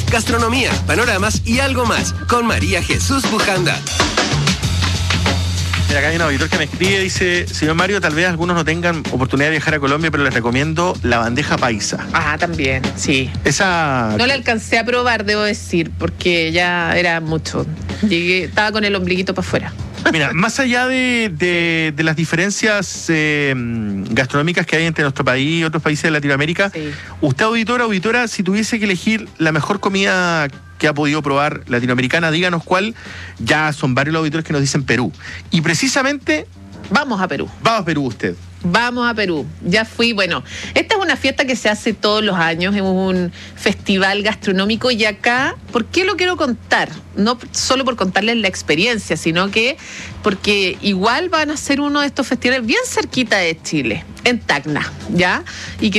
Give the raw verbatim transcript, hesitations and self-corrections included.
gastronomía, panoramas y algo más con María Jesús Bujanda. Mira, acá hay un auditor que me escribe, dice: señor Mario, tal vez algunos no tengan oportunidad de viajar a Colombia, pero les recomiendo la bandeja paisa. Ah, también, sí. Esa... No la alcancé a probar, debo decir, porque ya era mucho. Llegué, estaba con el ombliguito para afuera. Mira, más allá de, de, de las diferencias eh, gastronómicas que hay entre nuestro país y otros países de Latinoamérica, sí. Usted, auditora, auditora, si tuviese que elegir la mejor comida que ha podido probar latinoamericana, díganos cuál. Ya son varios los auditores que nos dicen Perú. Y precisamente... Vamos a Perú. Vamos a Perú usted. Vamos a Perú. Ya fui, bueno, esta es una fiesta que se hace todos los años, es un festival gastronómico y acá, ¿por qué lo quiero contar? No solo por contarles la experiencia, sino que porque igual van a ser uno de estos festivales bien cerquita de Chile, en Tacna, ¿ya? Y que